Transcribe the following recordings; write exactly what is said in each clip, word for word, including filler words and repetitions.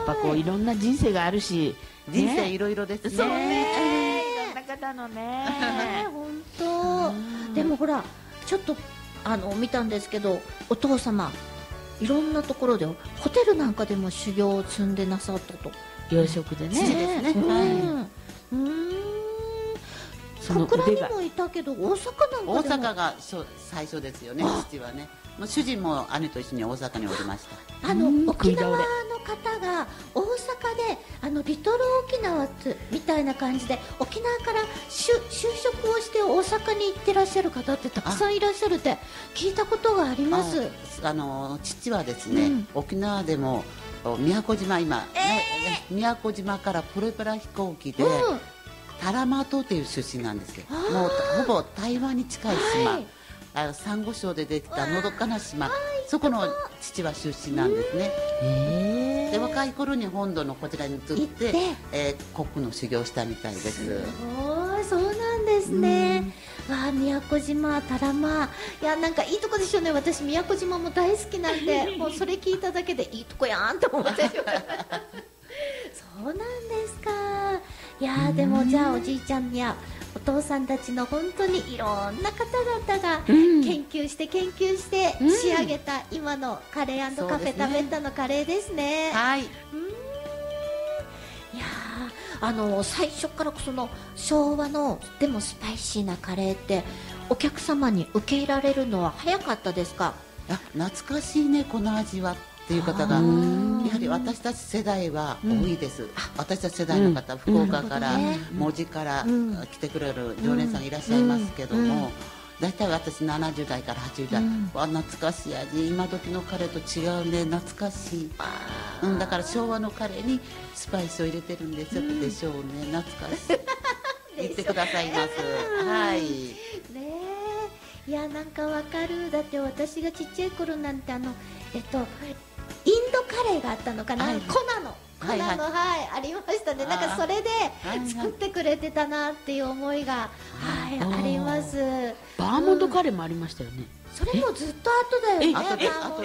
ぱこういろんな人生があるし、 人生いろいろですね。 そうね、いろんな方のね。 本当。でもほらちょっとあの見たんですけど、お父様いろんなところでホテルなんかでも修行を積んでなさったと。 養殖でね。 そうですね。うん。小倉にもいたけど大阪なんかでも。 大阪が最初ですよね、父はね。もう主人も姉と一緒に大阪におりました。 あの沖縄の方が大阪であのリトル沖縄みたいな感じで沖縄から就職をして大阪に行ってらっしゃる方ってたくさんいらっしゃるって聞いたことがあります。 あの父はですね、うん、沖縄でも宮古島今、えーね、宮古島からプロペラ飛行機で、うん、タラマ島という出身なんですよ。もうほぼ台湾に近い島、はい、あのサンゴ礁でできたのどかな島、そこの父は出身なんですね。で若い頃に本土のこちらに移って、えー、コックの修行したみたいです。 すごい、そうなんですね。わあ、宮古島、タラマ、いやなんかいいとこでしょうね。私宮古島も大好きなんでもうそれ聞いただけでいいとこやんと思ってしまうそうなんですか。いやでもじゃあおじいちゃんやお父さんたちの本当にいろんな方々が研究して研究して仕上げた今のカレー&カフェタベッタのカレーですね。 はい。 いやあの最初からその昭和のでもスパイシーなカレーってお客様に受け入れられるのは早かったですか？ あ、懐かしいねこの味はっていう方がやはり私たち世代は多いです。うん、私たち世代の方、うん、福岡から、うん、門司から来てくれる常連さんいらっしゃいますけども、だいたい私ななじゅう代からはちじゅう代、うん、わ懐かしい味、今時のカレーと違うね、懐かしい、うん、だから昭和のカレーにスパイスを入れてるんでしょ、うん、でしょうね、懐かしい言ってくださいますはいねえ、いやなんかわかる。だって私がちっちゃい頃なんてあのえっとインドカレーがあったのかな、はい、粉の粉の、はいはい、はい、ありましたね。なんかそれで作ってくれてたなっていう思いが、はい、あります。 バーモントカレーもありましたよね。 それもずっと後だよね、バーモントって。うん、 そうなの？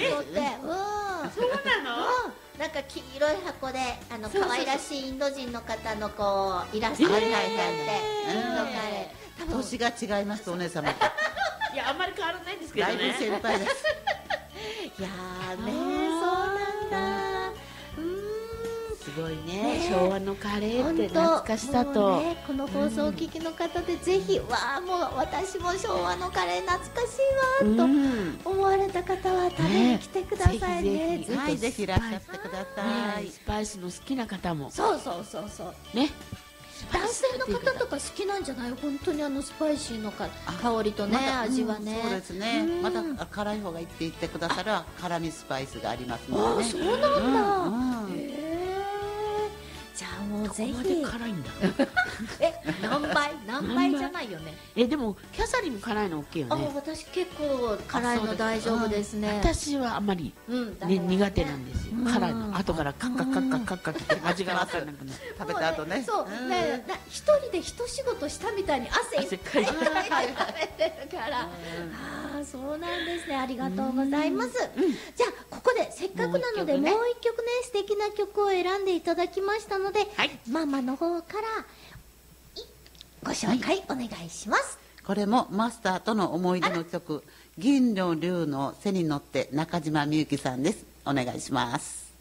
なんか黄色い箱であの可愛らしいインド人の方のこうイラストが描いてあってインドカレー。年が違いますお姉様。いやあんまり変わらないんですけどね。 だいぶ先輩です。 いやーね、そうなんだ。 すごいね、昭和のカレーって懐かしさと、 ね、この放送をお聞きの方でぜひ、うん、わあもう私も昭和のカレー懐かしいわと思われた方は食べに来てくださいね。 ね、ぜひぜひいらっしゃってください。 スパイスの好きな方も、 そうそうそうそうね、 男性の方とか好きなんじゃない？本当にあのスパイシーのか香りとね、ま、味はね、 うん、そうですね。また辛い方がいいって言ってくださら辛味スパイスがありますのでね。 あ、そうなんだ、うんうん、へえ。じゃあもうぜひ。 辛いんだえ、何倍何倍じゃないよね。 え、でもキャサリンも辛いの OK よね。 あ、私結構辛いの大丈夫ですね。 私はあまり、うんね、苦手なんですよ、うん、辛いの。後からカッカッカッカッカッカッって味が分からなくなる食べた後ね。 そうね、一人で一仕事したみたいに汗いっぱいかいて食べてるからああ、そうなんですね。ありがとうございます。じゃあここでせっかくなのでもう一曲ね、素敵な曲を選んでいただきましたので、はい、ママの方からご紹介お願いします。 これもマスターとの思い出の曲、銀の竜の背に乗って、中島みゆきさんです。お願いします。